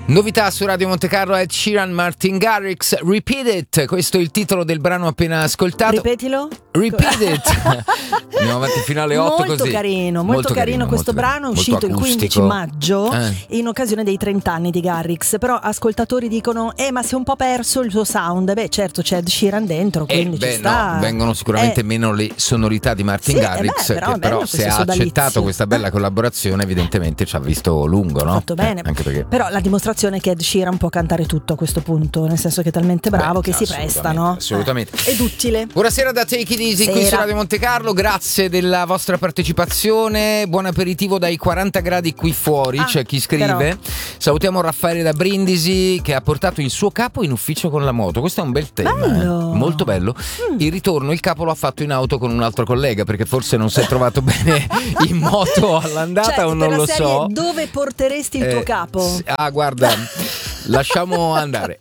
Novità su Radio Monte Carlo, Ed Sheeran, Martin Garrix, Repeat It, questo è il titolo del brano appena ascoltato. Ripetilo. Repeat It. Andiamo avanti fino alle 8 molto così. Carino, molto carino questo brano, è uscito il 15 maggio in occasione dei 30 anni di Garrix. Però ascoltatori dicono ma si è un po' perso il suo sound. Beh, certo c'è Ed Sheeran dentro, quindi ci sta. No, vengono sicuramente meno le sonorità di Martin Garrix, che però se ha accettato questa bella collaborazione evidentemente ci ha visto lungo, no? Fatto bene. Anche perché... Però la dimostrazione è che Ed Sheeran può cantare tutto a questo punto, nel senso che è talmente bravo che si presta, no? Assolutamente. È duttile. Buonasera da Take It Easy qui su Radio Monte Carlo, grazie della vostra partecipazione. Buon aperitivo dai 40 gradi qui fuori, c'è chi scrive. Però. Salutiamo Raffaele da Brindisi che ha portato il suo capo in ufficio con la moto. Questo è un bel tema, molto bello. Il ritorno il capo lo ha fatto in auto con un altro collega perché forse non si è trovato bene in moto all'andata, o non lo so. Dove porteresti il tuo capo? Guarda, lasciamo andare.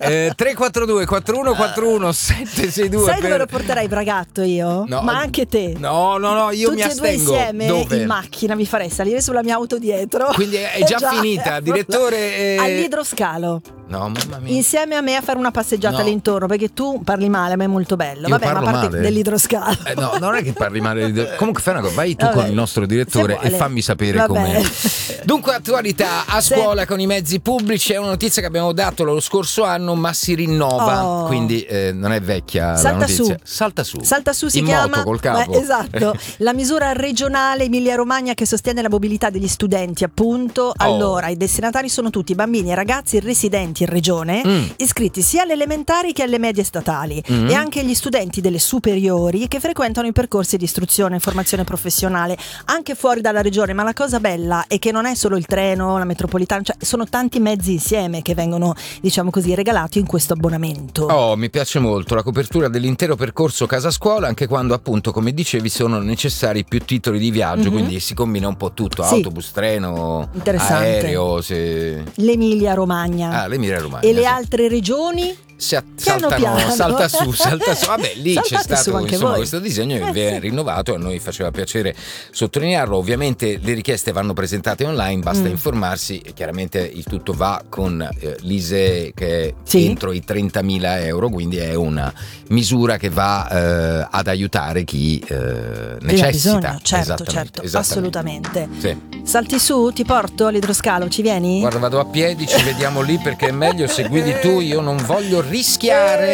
342 4141 762. Sai dove lo porterei Braghetto io? No, ma anche te. No, io mi astengo. Tutti e due insieme dove? in macchina mi farei salire sulla mia auto dietro. Quindi è già finita, direttore. All'idroscalo. No, mamma mia. Insieme a me a fare una passeggiata all'intorno, perché tu parli male, ma è molto bello. Io Vabbè, ma a parte male dell'idroscalo. No, non è che parli male. Comunque fai una cosa, vai tu con il nostro direttore e fammi sapere com'è. Dunque, attualità a scuola con i mezzi pubblici è una notizia che abbiamo dato lo scorso anno, ma si rinnova, quindi non è vecchia la notizia. Salta su si in chiama moto col capo. Esatto. La misura regionale Emilia-Romagna che sostiene la mobilità degli studenti, appunto. Allora, i destinatari sono tutti bambini e ragazzi residenti in regione, iscritti sia alle elementari che alle medie statali, e anche gli studenti delle superiori che frequentano i percorsi di istruzione e formazione professionale anche fuori dalla regione. Ma la cosa bella è che non è solo il treno, la metropolitana, cioè sono tanti mezzi insieme che vengono, diciamo così, regalati in questo abbonamento. Mi piace molto la copertura dell'intero percorso casa scuola, anche quando appunto, come dicevi, sono necessari più titoli di viaggio, quindi si combina un po' tutto, autobus, treno, aereo. L'Emilia Romagna. L'Emilia Romagna. E le altre regioni? Salta su. Vabbè, lì c'è stato questo disegno che viene rinnovato e a noi faceva piacere sottolinearlo. Ovviamente le richieste vanno presentate online, basta informarsi, e chiaramente il tutto va con l'ISEE che è entro i 30.000 euro, quindi è una misura che va ad aiutare chi necessita. Certo, assolutamente. Salti su, ti porto all'idroscalo, ci vieni? Guarda, vado a piedi, ci vediamo lì perché è meglio se guidi tu, io non voglio rischiare